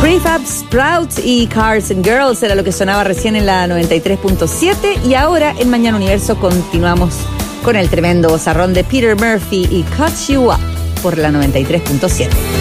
Prefab Sprouts y Cars and Girls era lo que sonaba recién en la 93.7 y ahora en Mañana Universo continuamos con el tremendo vozarrón de Peter Murphy y Cut You Up por la 93.7.